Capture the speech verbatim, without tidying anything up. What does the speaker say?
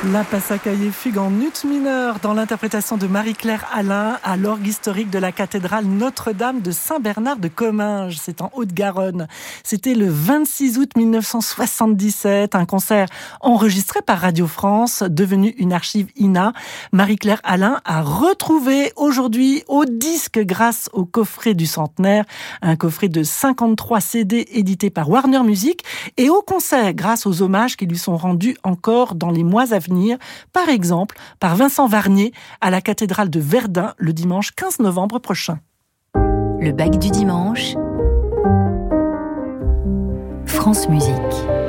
La Passacaille fugue en ut mineur dans l'interprétation de Marie-Claire Alain à l'orgue historique de la cathédrale Notre-Dame de Saint-Bernard de Comminges. C'est en Haute-Garonne. C'était le vingt-six août mille neuf cent soixante-dix-sept, un concert enregistré par Radio France, devenu une archive I N A. Marie-Claire Alain a retrouvé aujourd'hui au disque grâce au coffret du centenaire, un coffret de cinquante-trois C D édité par Warner Music, et au concert grâce aux hommages qui lui sont rendus encore dans les mois à venir. Par exemple, par Vincent Varnier à la cathédrale de Verdun le dimanche quinze novembre prochain. Le bac du dimanche, France Musique.